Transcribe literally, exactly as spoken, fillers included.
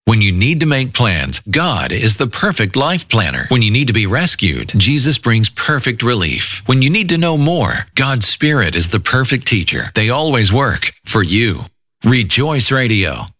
When you need to make plans, God is the perfect life planner. When you need to be rescued, Jesus brings perfect relief. When you need to know more, God's Spirit is the perfect teacher. They always work for you. Rejoice Radio.